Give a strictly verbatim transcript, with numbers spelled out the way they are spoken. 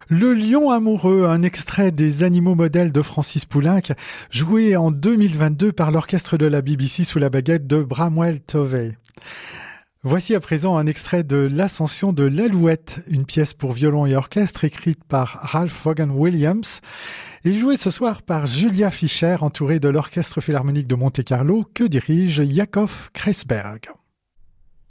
Le lion amoureux, un extrait des Animaux modèles de Francis Poulenc, joué en deux mille vingt-deux par l'orchestre de la B B C sous la baguette de Bramwell Tovey. Voici à présent un extrait de L'Ascension de l'Alouette, une pièce pour violon et orchestre écrite par Ralph Vaughan Williams et jouée ce soir par Julia Fischer, entourée de l'Orchestre Philharmonique de Monte-Carlo que dirige Yakov Kreisberg.